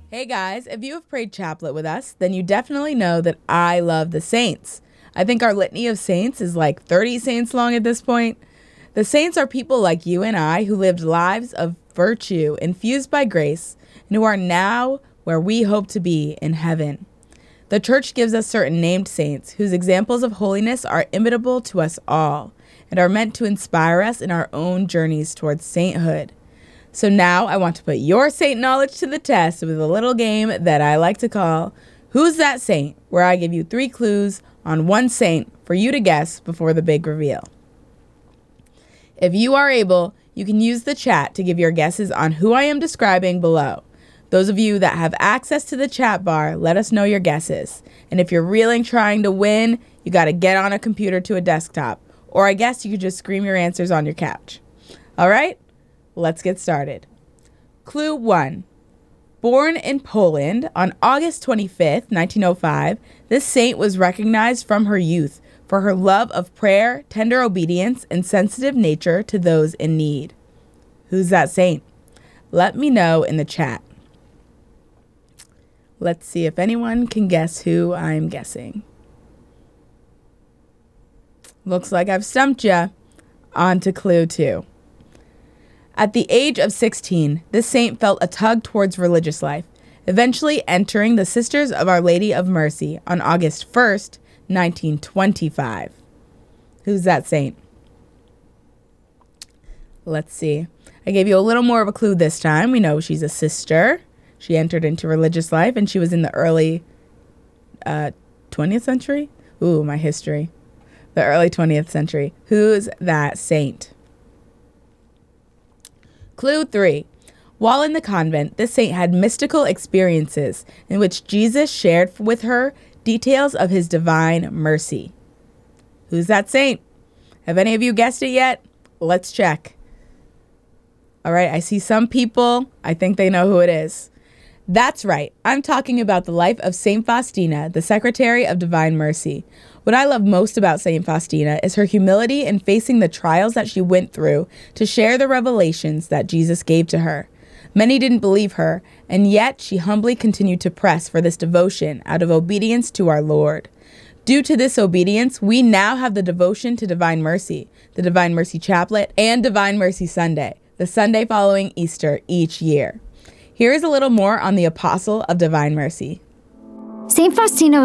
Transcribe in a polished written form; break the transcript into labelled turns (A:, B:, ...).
A: Hey guys, if you have prayed chaplet with us, then you definitely know that I love the saints. I think our litany of saints is like 30 saints long at this point. The saints are people like you and I who lived lives of virtue infused by grace and who are now where we hope to be in heaven. The church gives us certain named saints whose examples of holiness are imitable to us all and are meant to inspire us in our own journeys towards sainthood. So now I want to put your saint knowledge to the test with a little game that I like to call Who's That Saint?, where I give you 3 clues on one saint for you to guess before the big reveal. If you are able, you can use the chat to give your guesses on who I am describing below. Those of you that have access to the chat bar, let us know your guesses. And if you're really trying to win, you got to get on a computer to a desktop. Or I guess you could just scream your answers on your couch. All right? Let's get started. Clue 1. Born in Poland on August 25th, 1905, this saint was recognized from her youth for her love of prayer, tender obedience, and sensitive nature to those in need. Who's that saint? Let me know in the chat. Let's see if anyone can guess who I'm guessing. Looks like I've stumped you. On to clue 2. At the age of 16, this saint felt a tug towards religious life, eventually entering the Sisters of Our Lady of Mercy on August 1st, 1925. Who's that saint? Let's see. I gave you a little more of a clue this time. We know she's a sister. She entered into religious life, and she was in the early 20th century. Ooh, my history. The early 20th century. Who's that saint? Clue 3. While in the convent, this saint had mystical experiences in which Jesus shared with her details of his divine mercy. Who's that saint? Have any of you guessed it yet? Let's check. All right, I see some people. I think they know who it is. That's right. I'm talking about the life of Saint Faustina, the Secretary of Divine Mercy. What I love most about Saint Faustina is her humility in facing the trials that she went through to share the revelations that Jesus gave to her. Many didn't believe her, and yet she humbly continued to press for this devotion out of obedience to our Lord. Due to this obedience, we now have the devotion to Divine Mercy, the Divine Mercy Chaplet, and Divine Mercy Sunday, the Sunday following Easter each year. Here is a little more on the Apostle of Divine Mercy.
B: Saint Faustina